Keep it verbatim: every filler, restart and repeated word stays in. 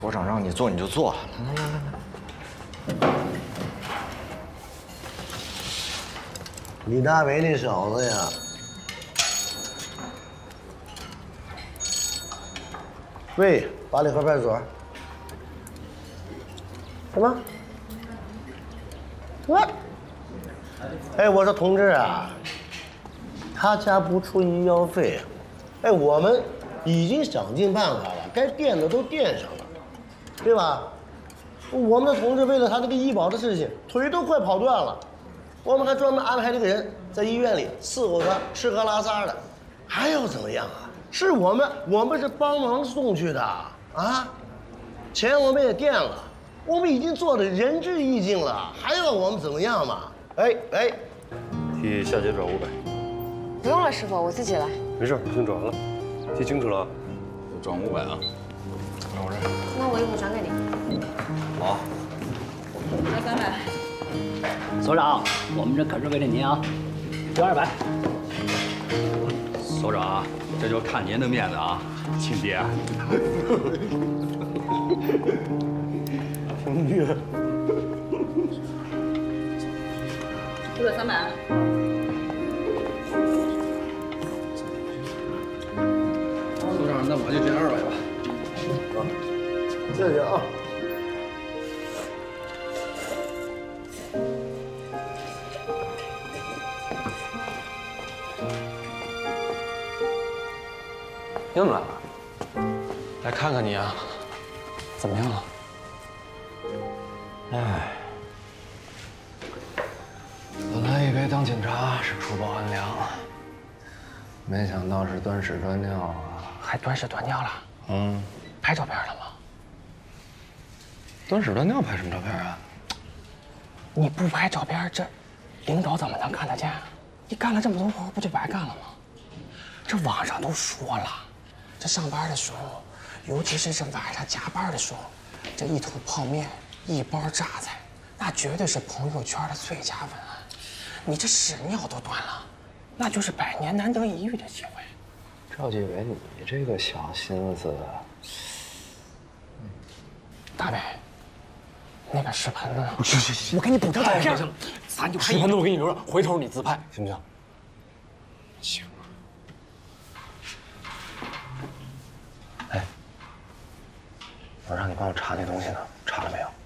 所长让你做你就做，来来来来。 李大为那小子呀，喂，八里河派出所。什么？什么？哎，我说同志啊，他家不出医药费，哎，我们已经想尽办法了，该垫的都垫上了，对吧？我们的同志为了他这个医保的事情，腿都快跑断了，我们还专门安排这个人在医院里伺候他吃喝拉撒的，还要怎么样啊？是我们，我们是帮忙送去的啊，钱我们也垫了，我们已经做的仁至义尽了，还要我们怎么样嘛？哎哎， 替夏姐转五百。 不用了，师傅，我自己来。 没事，已经转了，记清楚了啊。 转五百啊，让我这。 那我一会儿转给你。 好。 来三百。 所长，我们这可是为了您啊，交二百。 所长，这就看您的面子啊，亲爹。 兄弟。 一百三百。 所长，那我就这二百吧。 啊，谢谢啊。 又来了，来看看你啊，怎么样了？ 唉，本来以为当警察是除暴安良，没想到是端屎端尿啊！ 还端屎端尿了？嗯，拍照片了吗？ 端屎端尿拍什么照片啊？ 你不拍照片，这领导怎么能看得见？你干了这么多活，不就白干了吗？这网上都说了，这上班的时候，尤其是这晚上加班的时候，这一桶泡面，一包榨菜，那绝对是朋友圈的最佳文案。你这屎尿都端了，那就是百年难得一遇的机会。 赵继伟，你这个小心思， 大伟，那个屎盆子呢？ 行行行， 我给你补张照片。 行了，咱就屎盆子我给你留着，回头你自拍，行不行？ 行。哎，我让你帮我查那东西呢，查了没有？